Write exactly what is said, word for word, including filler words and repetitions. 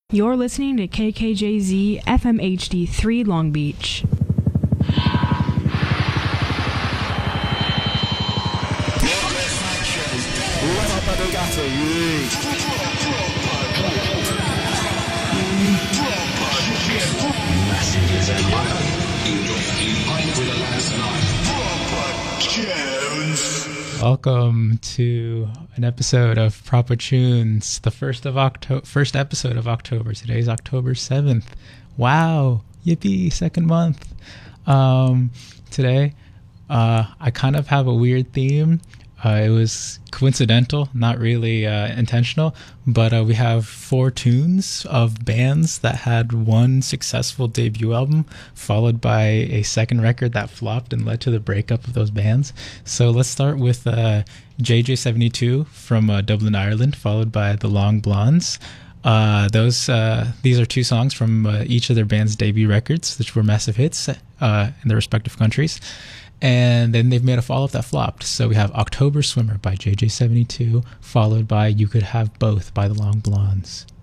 You're listening to K K J Z F M H D three Long Beach. Welcome to an episode of Proper Tunes, the first of October, first episode of October. Today's October seventh. Wow, yippee! Second month. Um, today, uh, I kind of have a weird theme. Uh, it was coincidental, not really uh, intentional, but uh, we have four tunes of bands that had one successful debut album, followed by a second record that flopped and led to the breakup of those bands. So let's start with uh, J J seventy-two from uh, Dublin, Ireland, followed by The Long Blondes. Uh, those uh, these are two songs from uh, each of their band's debut records, which were massive hits uh, in their respective countries. And then they've made a follow-up that flopped. So we have October Swimmer by J J seventy-two, followed by You Could Have Both by The Long Blondes.